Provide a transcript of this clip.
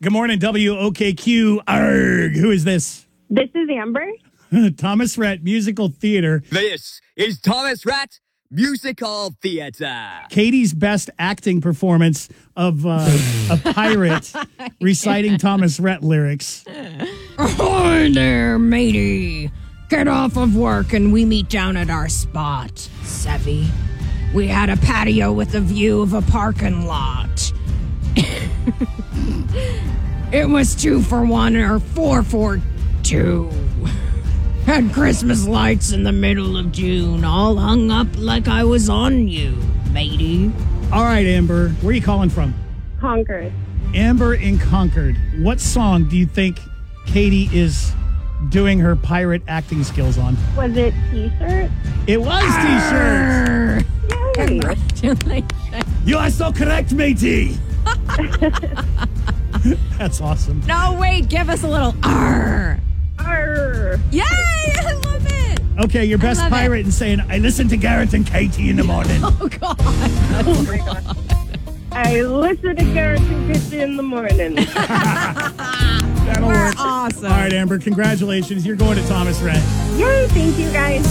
Good morning, WOKQ. Arg. Who is this? This is Amber. Thomas Rhett Musical Theater. This is Thomas Rhett Musical Theater. Katie's best acting performance of a pirate reciting Thomas Rhett lyrics. Ahoy there, matey. Get off of work and we meet down at our spot, Sevy. We had a patio with a view of a parking lot. It was 2 for 1 or 4 for 2. Had Christmas lights in the middle of June, all hung up like I was on you, matey. All right, Amber, where are you calling from? Concord. Amber in Concord. What song do you think Katie is doing her pirate acting skills on? Was it T-shirt? It was T-shirt. Yay. Congratulations. You are so correct, matey. That's awesome. No, wait, give us a little R. Arr. Yay, I love it. Okay, your best love pirate and saying, I listen to Garrett and Katie in the morning. Oh, God. Oh my God. I listen to Garrett and Kitty in the morning. That'll We're work. awesome. All right, Amber, congratulations. You're going to Thomas Rhett. Yay, thank you guys.